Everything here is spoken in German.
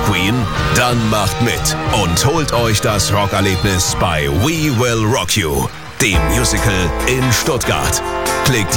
Queen? Dann macht mit und holt euch das Rockerlebnis bei We Will Rock You, dem Musical in Stuttgart. Klickt